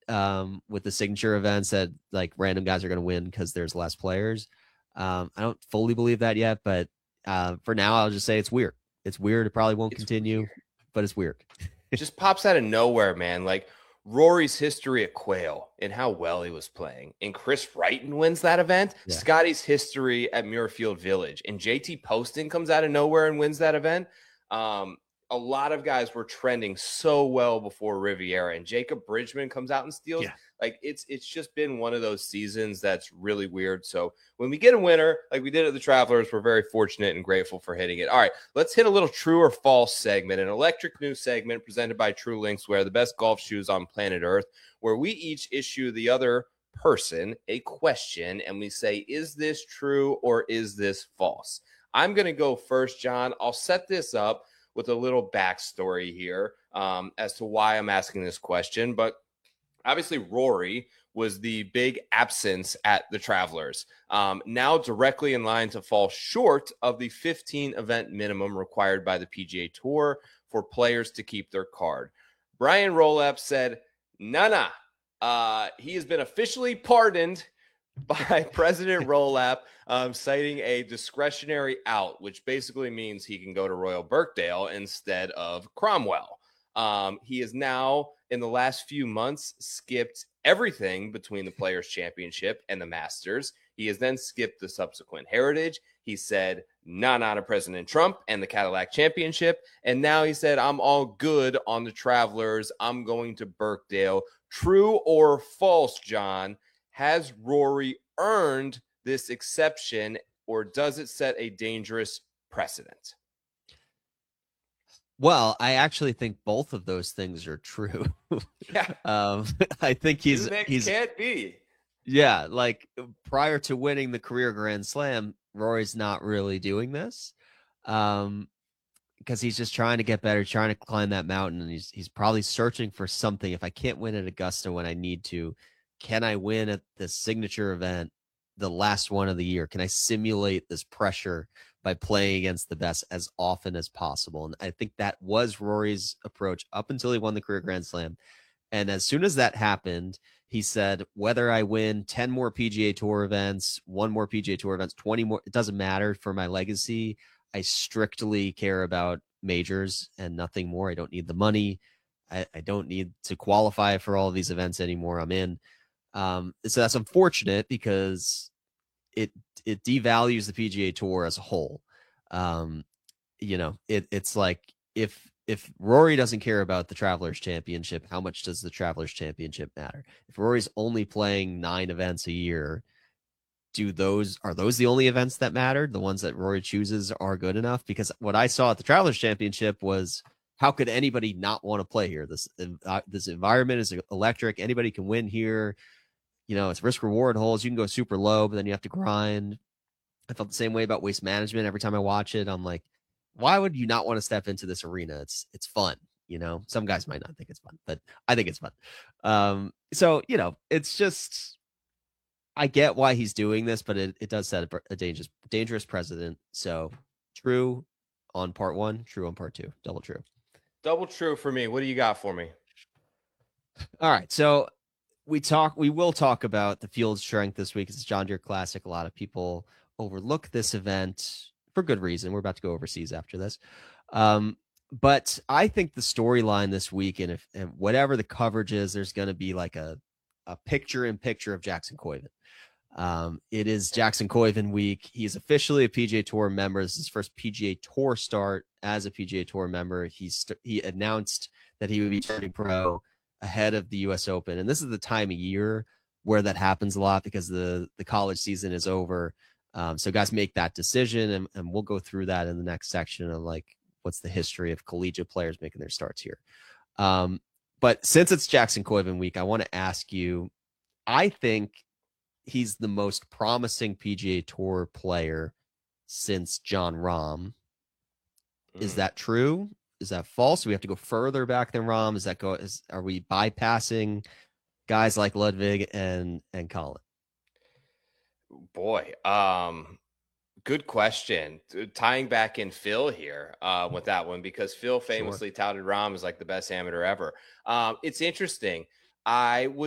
with the signature events that like random guys are going to win because there's less players. I don't fully believe that yet, but for now, I'll just say it's weird. It's weird. It probably won't It's continue, weird. but it's weird. Just pops out of nowhere, man. Like Rory's history at Quail and how well he was playing. And Chris Wrighton wins that event. Yeah. Scotty's history at Muirfield Village. And JT Poston comes out of nowhere and wins that event. A lot of guys were trending so well before Riviera. And Jacob Bridgman comes out and steals. Yeah. Like it's just been one of those seasons that's really weird. So when we get a winner, like we did at the Travelers, we're very fortunate and grateful for hitting it. All right, let's hit a little true or false segment, an electric news segment presented by True Links, where the best golf shoes on planet Earth, where we each issue the other person a question and we say, is this true or is this false? I'm going to go first, John. I'll set this up with a little backstory here as to why I'm asking this question, but obviously, Rory was the big absence at the Travelers, now directly in line to fall short of the 15 event minimum required by the PGA Tour for players to keep their card. Brian Rolap said, nah. He has been officially pardoned by President Rolap, citing a discretionary out, which basically means he can go to Royal Birkdale instead of Cromwell. He is now, in the last few months, skipped everything between the Players' Championship and the Masters. He has then skipped the subsequent Heritage. He said, nah to President Trump and the Cadillac Championship. And now he said, I'm all good on the Travelers. I'm going to Birkdale. True or false, John? Has Rory earned this exception, or does it set a dangerous precedent? Well, I actually think both of those things are true. Yeah. I think he's can't be. Yeah, like prior to winning the career Grand Slam, Rory's not really doing this. Because he's just trying to get better, trying to climb that mountain, and he's probably searching for something. If I can't win at Augusta when I need to, can I win at the signature event, the last one of the year? Can I simulate this pressure by playing against the best as often as possible? And I think that was Rory's approach up until he won the career Grand Slam. And as soon as that happened, he said, whether I win 10 more PGA Tour events, one more PGA Tour events, 20 more, it doesn't matter for my legacy. I strictly care about majors and nothing more. I don't need the money. I don't need to qualify for all of these events anymore. I'm in. So that's unfortunate because it devalues the PGA Tour as a whole. It's like if Rory doesn't care about the Travelers Championship, how much does the Travelers Championship matter? If Rory's only playing 9 events a year, are those the only events that mattered? The ones that Rory chooses are good enough? Because what I saw at the Travelers Championship was, how could anybody not want to play here? This environment is electric. Anybody can win here. It's risk reward holes. You can go super low, but then you have to grind. I felt the same way about Waste Management. Every time I watch it, I'm like, why would you not want to step into this arena? It's fun. Some guys might not think it's fun, but I think it's fun. So it's just, I get why he's doing this, but it does set a dangerous precedent. So true on part 1, true on part 2, double true. Double true for me. What do you got for me? All right. So we will talk about the field strength this week. It's John Deere Classic. A lot of people overlook this event for good reason. We're about to go overseas after this. But I think the storyline this week, and whatever the coverage is, there's going to be like a picture-in-picture of Jackson Koiven. It is Jackson Koiven week. He's officially a PGA Tour member. This is his first PGA Tour start as a PGA Tour member. He announced that he would be turning pro ahead of the U.S. Open, and this is the time of year where that happens a lot because the college season is over. So guys make that decision, and we'll go through that in the next section of like what's the history of collegiate players making their starts here. But since it's Jackson Koiven week, I want to ask you, I think he's the most promising PGA Tour player since Jon Rahm. Is that true? Is that false? Do we have to go further back than Rahm? Are we bypassing guys like Ludwig and Colin? Boy, good question. Tying back in Phil here with that one, because Phil famously touted Rahm as like the best amateur ever. It's interesting. I would